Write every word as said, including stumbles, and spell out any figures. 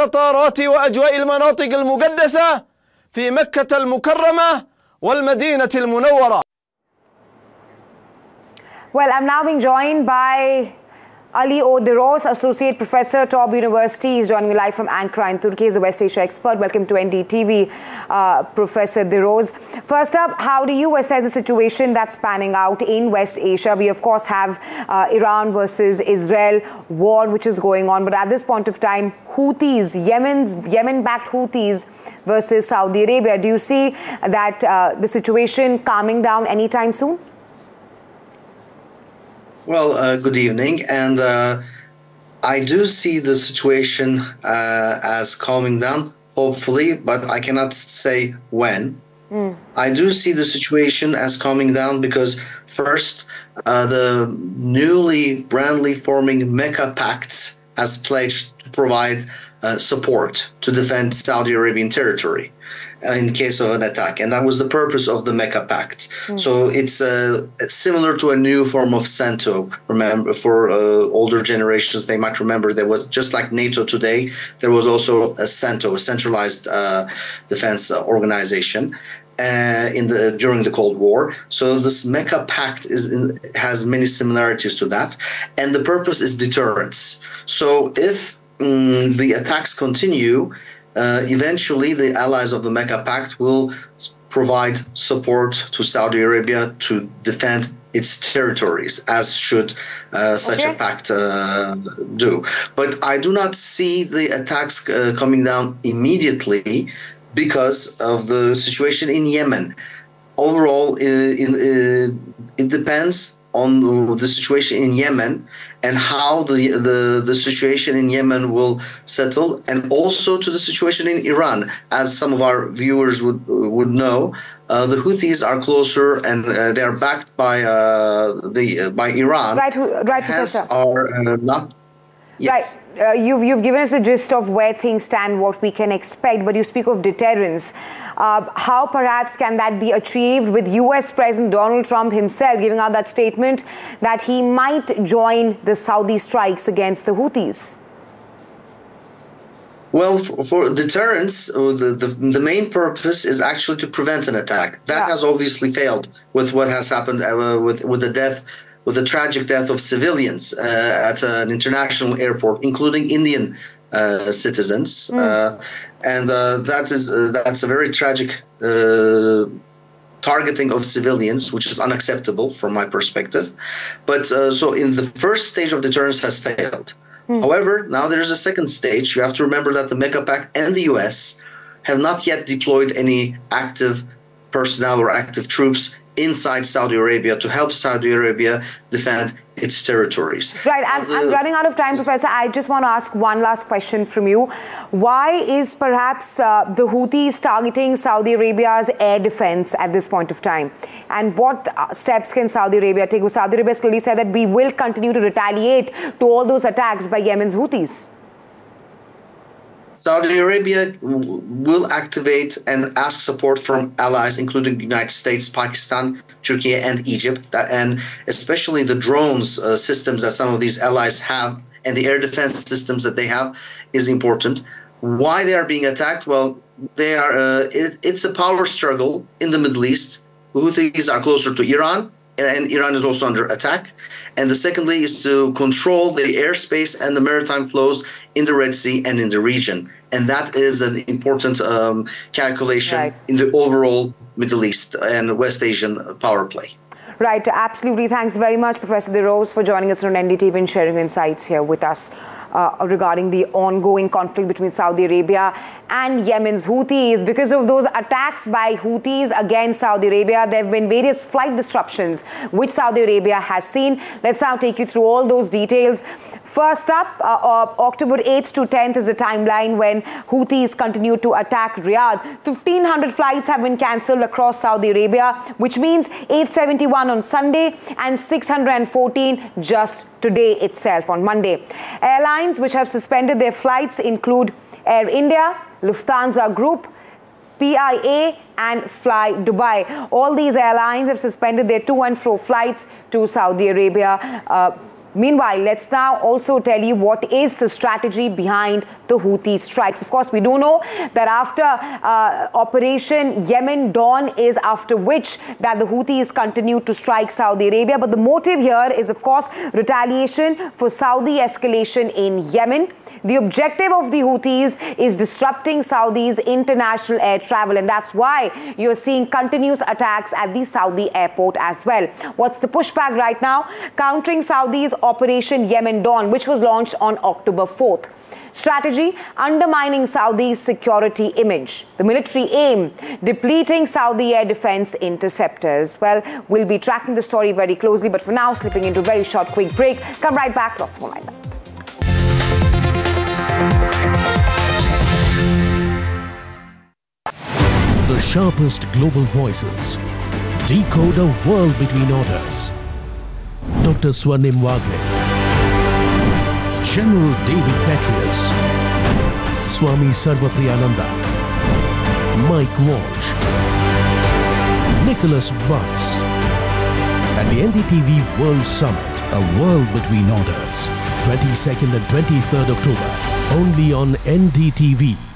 المطارات وأجواء المناطق المقدسة في مكة المكرمة والمدينة المنورة. Well, I'm now being joined by Ali O. Diros, Associate Professor, Tobb University. He's joining me live from Ankara in Turkey. He's a West Asia expert. Welcome to N D T V, uh, Professor Diros. First up, how do you assess the situation that's panning out in West Asia? We, of course, have uh, Iran versus Israel war, which is going on. But at this point of time, Houthis, Yemen's, Yemen-backed Houthis versus Saudi Arabia. Do you see that uh, the situation calming down anytime soon? Well, uh, good evening, and uh, I do see the situation uh, as calming down, hopefully, but I cannot say when. Mm. I do see the situation as calming down because, first, uh, the newly, brandly forming Mecca Pact has pledged to provide uh, support to defend Saudi Arabian territory in case of an attack, and that was the purpose of the Mecca Pact. Mm. So it's uh, similar to a new form of SENTO. Remember, for uh, older generations, they might remember there was, just like NATO today, there was also a SENTO, a centralized uh, defense uh, organization. Uh, in the during the Cold War. So this Mecca Pact is in, has many similarities to that, and the purpose is deterrence. So if um, the attacks continue, Uh, eventually, the allies of the Mecca Pact will provide support to Saudi Arabia to defend its territories, as should uh, such okay. a pact uh, do. But I do not see the attacks uh, coming down immediately because of the situation in Yemen. Overall, in, in, uh, it depends on the situation in Yemen and how the, the the situation in Yemen will settle, and also to the situation in Iran. As some of our viewers would would know, uh, the Houthis are closer, and uh, they are backed by uh, the uh, by Iran. Right, right, Professor. Are uh, not. Yes. Right. Uh, you've, you've given us a gist of where things stand, what we can expect, but you speak of deterrence. Uh, how perhaps can that be achieved with U S President Donald Trump himself giving out that statement that he might join the Saudi strikes against the Houthis? Well, for, for deterrence, the, the the main purpose is actually to prevent an attack. That yeah. has obviously failed with what has happened uh, with, with the death with the tragic death of civilians uh, at an international airport, including Indian uh, citizens, mm. uh, and uh, that is uh, that's a very tragic uh, targeting of civilians, which is unacceptable from my perspective. But uh, so, in the first stage of deterrence has failed. Mm. However, now there is a second stage. You have to remember that the Mecca Pact and the U S have not yet deployed any active personnel or active troops inside Saudi Arabia to help Saudi Arabia defend its territories. Right, I'm, the, I'm running out of time, Professor. I just want to ask one last question from you. Why is perhaps uh, the Houthis targeting Saudi Arabia's air defense at this point of time? And what steps can Saudi Arabia take? Well, Saudi Arabia has clearly said that we will continue to retaliate to all those attacks by Yemen's Houthis. Saudi Arabia will activate and ask support from allies, including the United States, Pakistan, Turkey, and Egypt, and especially the drones uh, systems that some of these allies have and the air defense systems that they have is important. Why they are being attacked? Well, they are. Uh, it, it's a power struggle in the Middle East. Houthis are closer to Iran, and Iran is also under attack. And the secondly is to control the airspace and the maritime flows in the Red Sea and in the region. And that is an important um, calculation right. in the overall Middle East and West Asian power play. Right, absolutely. Thanks very much, Professor Diros, for joining us on N D T V and sharing insights here with us uh, regarding the ongoing conflict between Saudi Arabia and Yemen's Houthis. Because of those attacks by Houthis against Saudi Arabia, there have been various flight disruptions which Saudi Arabia has seen. Let's now take you through all those details. First up, uh, uh, October eighth to tenth is the timeline when Houthis continue to attack Riyadh. fifteen hundred flights have been cancelled across Saudi Arabia, which means eight seventy-one on Sunday and six hundred fourteen just today itself on Monday. Airlines which have suspended their flights include Air India, Lufthansa Group, P I A and Fly Dubai. All these airlines have suspended their to and fro flights to Saudi Arabia. Uh, meanwhile, let's now also tell you what is the strategy behind the the Houthi strikes. Of course, we do know that after uh, Operation Yemen Dawn is after which that the Houthis continue to strike Saudi Arabia. But the motive here is, of course, retaliation for Saudi escalation in Yemen. The objective of the Houthis is disrupting Saudi's international air travel, and that's why you're seeing continuous attacks at the Saudi airport as well. What's the pushback right now? Countering Saudi's Operation Yemen Dawn, which was launched on October fourth. Strategy: undermining Saudi's security image. The military aim: depleting Saudi air defense interceptors. Well, we'll be tracking the story very closely, but for now, slipping into a very short, quick break. Come right back. Lots more lined up. The sharpest global voices decode a world between orders. Doctor Swarnim Wagle, General David Petraeus, Swami Sarvapriyananda, Mike Walsh, Nicholas Butts, and the N D T V World Summit, a world between orders. twenty-second and twenty-third October, only on N D T V.